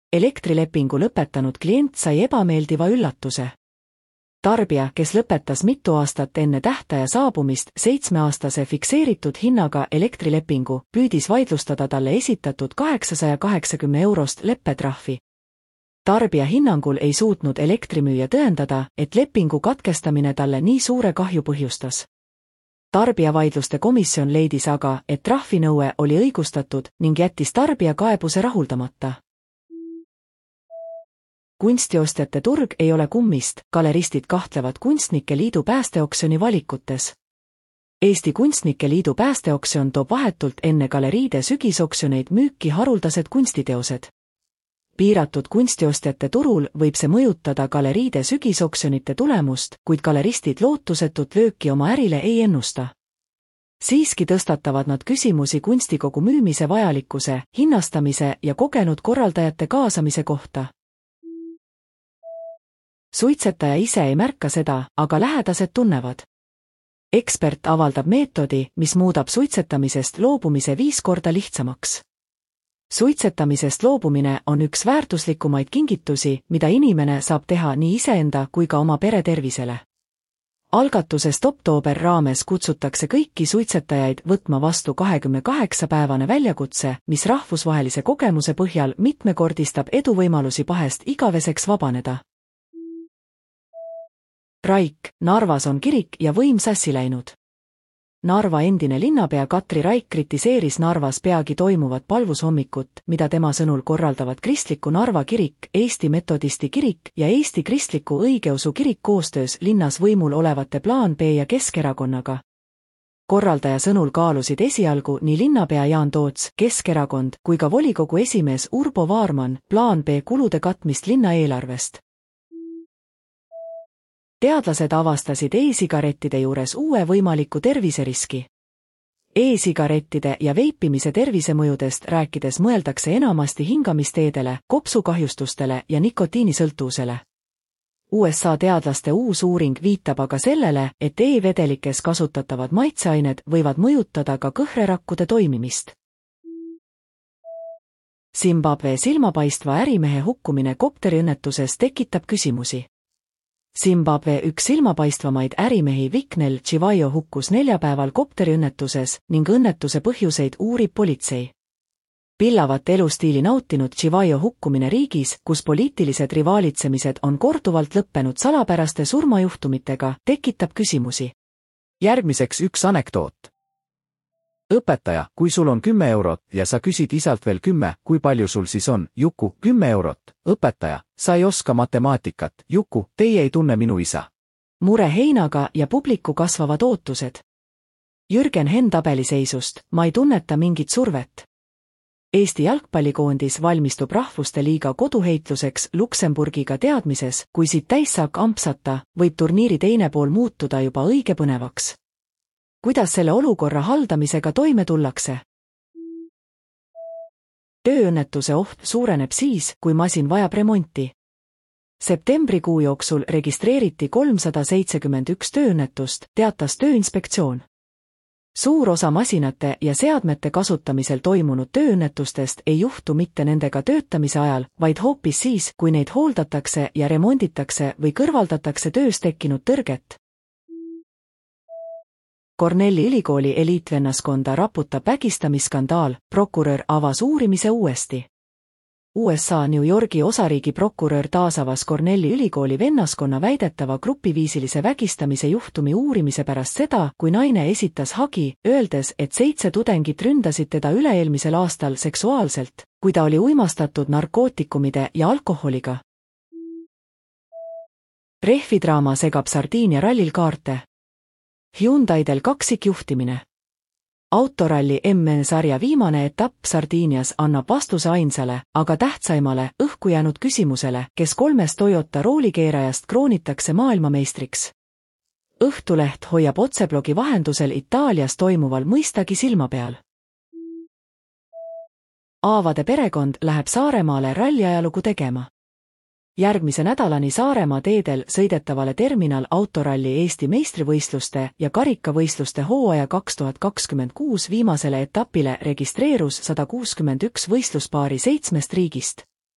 Elektrilepingu lõpetanud klient sai ebameeldiva üllatuse. Tarbija, kes lõpetas mitu aastat enne tähtaja saabumist 7-aastase fikseeritud hinnaga elektrilepingu, püüdis vaidlustada talle esitatud 880 eurost leppetrahvi. Tarbija hinnangul ei suutnud elektrimüüja tõendada, et lepingu katkestamine talle nii suure kahju põhjustas. Tarbijavaidluste komisjon leidis aga, et trahvinõue oli õigustatud ning jättis tarbija kaebuse rahuldamata. Kunstiostjate turg ei ole kummist, galeristid kahtlevad Kunstnike Liidu päästeoksjoni valikutes. Eesti Kunstnike Liidu päästeoksjon toob vahetult enne galeriide sügisoksjoneid müüki haruldased kunstiteosed. Piiratud kunstiostjate turul võib see mõjutada galeriide sügisoksjonite tulemust, kuid galeristid lootusetut lööki oma ärile ei ennusta. Siiski tõstatavad nad küsimusi kunstikogu müümise vajalikkuse, hinnastamise ja kogenud korraldajate kaasamise kohta. Suitsetaja ise ei märka seda, aga lähedased tunnevad. Ekspert avaldab meetodi, mis muudab suitsetamisest loobumise 5 korda lihtsamaks. Suitsetamisest loobumine on üks väärtuslikumaid kingitusi, mida inimene saab teha nii iseenda kui ka oma pere tervisele. Algatuse Stoptober raames kutsutakse kõiki suitsetajaid võtma vastu 28-päevane väljakutse, mis rahvusvahelise kogemuse põhjal mitmekordistab eduvõimalusi pahest igaveseks vabaneda. Raik, Narvas on kirik ja võim sassi läinud. Narva endine linnapea Katri Raik kritiseeris Narvas peagi toimuvat palvushommikut, mida tema sõnul korraldavad Kristliku Narva kirik, Eesti Metodisti kirik ja Eesti Kristliku Õigeusu kirik koostöös linnas võimul olevate Plaan B ja Keskerakonnaga. Korraldaja sõnul kaalusid esialgu nii linnapea Jaan Toots, Keskerakond, kui ka volikogu esimees Urbo Vaarman Plaan B kulude katmist linna eelarvest. Teadlased avastasid e-sigarettide juures uue võimaliku terviseriski. E-sigarettide ja veipimise tervisemõjudest rääkides mõeldakse enamasti hingamisteedele, kopsukahjustustele ja nikotiinisõltuvusele. USA teadlaste uus uuring viitab aga sellele, et e-vedelikes kasutatavad maitseained võivad mõjutada ka kõhrerakkude toimimist. Zimbabwe silmapaistva ärimehe hukkumine kopteriõnnetuses tekitab küsimusi. Zimbabwe üks silmapaistvamaid ärimehi Viknel Chivayo hukkus neljapäeval kopteriõnnetuses ning õnnetuse põhjuseid uurib politsei. Pillavat elustiili nautinud Chivayo hukkumine riigis, kus poliitilised rivaalitsemised on korduvalt lõppenud salapäraste surmajuhtumitega, tekitab küsimusi. Järgmiseks üks anekdoot. Õpetaja, kui sul on 10 eurot ja sa küsid isalt veel 10, kui palju sul siis on? Juku, 10 eurot. Õpetaja, sa ei oska matemaatikat. Juku, teie ei tunne minu isa. Mure heinaga ja publiku kasvavad ootused. Jürgen Henn tabeliseisust, ma ei tunneta mingit survet. Eesti jalgpallikoondis valmistub rahvuste liiga koduheitluseks Luksemburgiga teadmises, kui siit täis saak ampsata, võib turniiri teine pool muutuda juba õige põnevaks. Kuidas selle olukorra haldamisega toime tullakse? Tööõnnetuse oht suureneb siis, kui masin vajab remonti. Septembrikuu jooksul registreeriti 371 tööõnnetust, teatas Tööinspektsioon. Suur osa masinate ja seadmete kasutamisel toimunud tööõnnetustest ei juhtu mitte nendega töötamise ajal, vaid hoopis siis, kui neid hooldatakse ja remonditakse või kõrvaldatakse töös tekkinud tõrget. Cornelli ülikooli eliitvennaskonda raputab vägistamisskandaal, prokurör avas uurimise uuesti. USA New Yorgi osariigi prokurör taasavas Cornelli ülikooli vennaskonna väidetava grupiviisilise vägistamise juhtumi uurimise pärast seda, kui naine esitas hagi, öeldes, et 7 tudengit ründasid teda üle-eelmisel aastal seksuaalselt, kui ta oli uimastatud narkootikumide ja alkoholiga. Rehvidraama segab Sardiinia rallil kaarte. Hyundaidel kaksikjuhtimine. Autoralli MN-sarja viimane etapp Sardiinias annab vastuse ainsale, aga tähtsaimale, õhku jäänud küsimusele, kes 3 Toyota roolikeerajast kroonitakse maailmameistriks. Õhtuleht hoiab otseblogi vahendusel Itaalias toimuval mõistagi silma peal. Aavade perekond läheb Saaremaale ralliajalugu tegema. Järgmise nädalani Saaremaa teedel sõidetavale terminal autoralli Eesti meistrivõistluste ja karikavõistluste hooaja 2026 viimasele etapile registreerus 161 võistluspaari 7 riigist.